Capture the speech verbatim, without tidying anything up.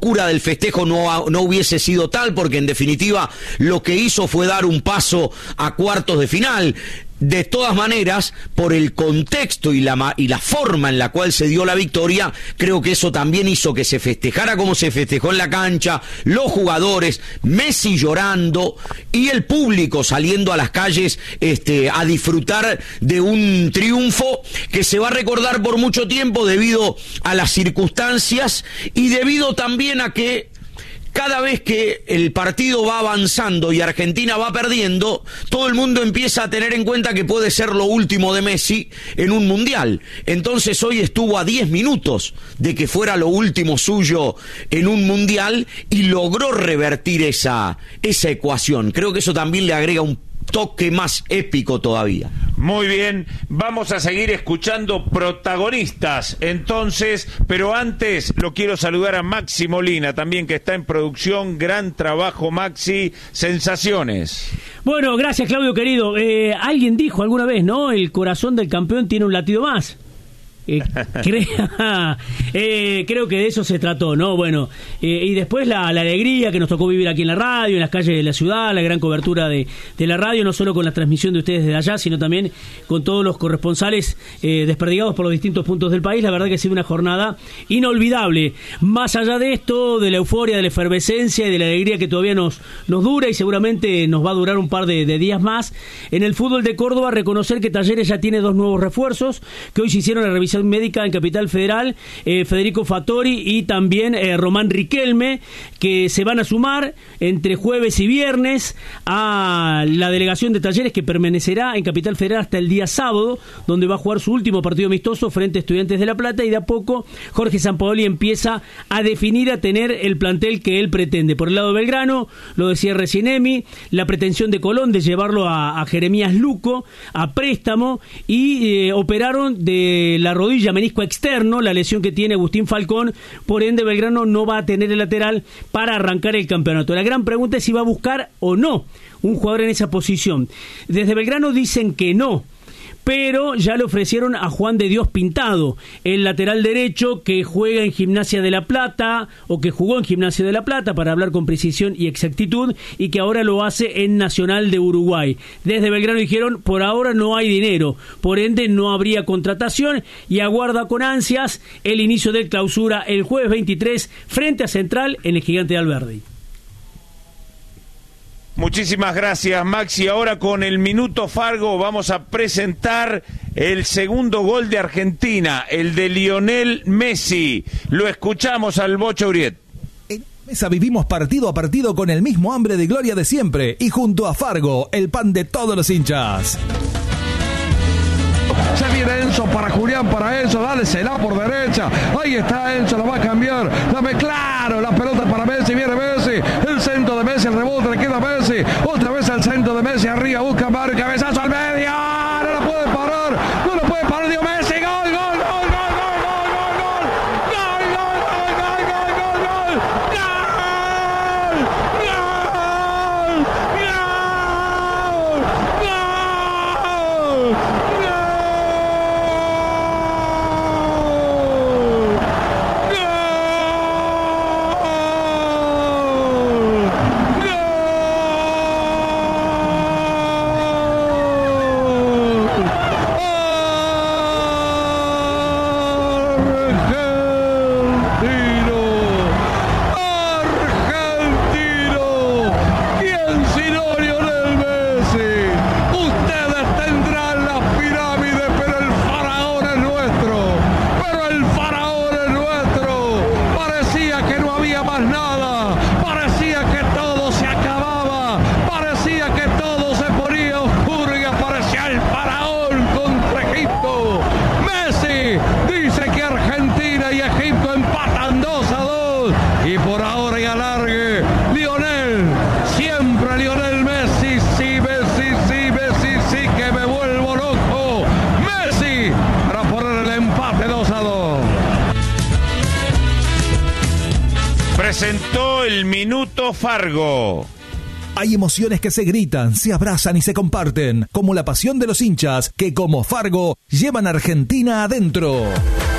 cura del festejo no, no hubiese sido tal, porque en definitiva lo que hizo fue dar un paso a cuartos de final. De todas maneras, por el contexto y la, y la forma en la cual se dio la victoria, creo que eso también hizo que se festejara como se festejó en la cancha, los jugadores, Messi llorando y el público saliendo a las calles este, a disfrutar de un triunfo que se va a recordar por mucho tiempo debido a las circunstancias y debido también a que cada vez que el partido va avanzando y Argentina va perdiendo, todo el mundo empieza a tener en cuenta que puede ser lo último de Messi en un mundial. Entonces hoy estuvo a diez minutos de que fuera lo último suyo en un mundial y logró revertir esa, esa ecuación. Creo que eso también le agrega un toque más épico todavía. Muy bien, vamos a seguir escuchando protagonistas entonces, pero antes lo quiero saludar a Maxi Molina también, que está en producción. Gran trabajo, Maxi, sensaciones. Bueno, gracias, Claudio querido. Eh, alguien dijo alguna vez, ¿no? El corazón del campeón tiene un latido más. Eh, crea, eh, creo que de eso se trató, ¿no? Bueno, eh, y después la, la alegría que nos tocó vivir aquí en la radio, en las calles de la ciudad, la gran cobertura de, de la radio, no solo con la transmisión de ustedes desde allá, sino también con todos los corresponsales eh, desperdigados por los distintos puntos del país. La verdad que ha sido una jornada inolvidable. Más allá de esto, de la euforia, de la efervescencia y de la alegría que todavía nos, nos dura y seguramente nos va a durar un par de, de días más, en el fútbol de Córdoba, reconocer que Talleres ya tiene dos nuevos refuerzos que hoy se hicieron la revisión médica en Capital Federal, eh, Federico Fattori y también eh, Román Riquelme, que se van a sumar entre jueves y viernes a la delegación de Talleres, que permanecerá en Capital Federal hasta el día sábado, donde va a jugar su último partido amistoso frente a Estudiantes de La Plata, y de a poco Jorge Sampaoli empieza a definir, a tener el plantel que él pretende. Por el lado de Belgrano, lo decía recién Emi, la pretensión de Colón de llevarlo a, a Jeremías Luco a préstamo, y eh, operaron de la rodilla, menisco externo, la lesión que tiene Agustín Falcón. Por ende, Belgrano no va a tener el lateral para arrancar el campeonato. La gran pregunta es si va a buscar o no un jugador en esa posición. Desde Belgrano dicen que no, pero ya le ofrecieron a Juan de Dios Pintado, el lateral derecho que juega en Gimnasia de La Plata, o que jugó en Gimnasia de La Plata, para hablar con precisión y exactitud, y que ahora lo hace en Nacional de Uruguay. Desde Belgrano dijeron, por ahora no hay dinero, por ende no habría contratación, y aguarda con ansias el inicio del clausura el jueves veintitrés frente a Central en el Gigante de Alberdi. Muchísimas gracias, Maxi. Ahora con el Minuto Fargo vamos a presentar el segundo gol de Argentina, el de Lionel Messi. Lo escuchamos al Bocha Uriet. En Mesa vivimos partido a partido con el mismo hambre de gloria de siempre, y junto a Fargo, el pan de todos los hinchas. Se viene Enzo para Julián, para Enzo, dale, se da por derecha, ahí está Enzo, la va a cambiar, dame claro, la pelota para Messi, viene Messi, el centro de Messi, el rebote, le queda Messi, otra vez el centro de Messi, arriba, busca Mario, cabezazo al medio, no la puede parar, no la puede parar, dio Messi, gol, gol, gol, gol, gol, gol, gol, gol, gol, gol, gol, gol, gol, gol, gol, gol, Presentó el Minuto Fargo. Hay emociones que se gritan, se abrazan y se comparten, como la pasión de los hinchas que, como Fargo, llevan a Argentina adentro.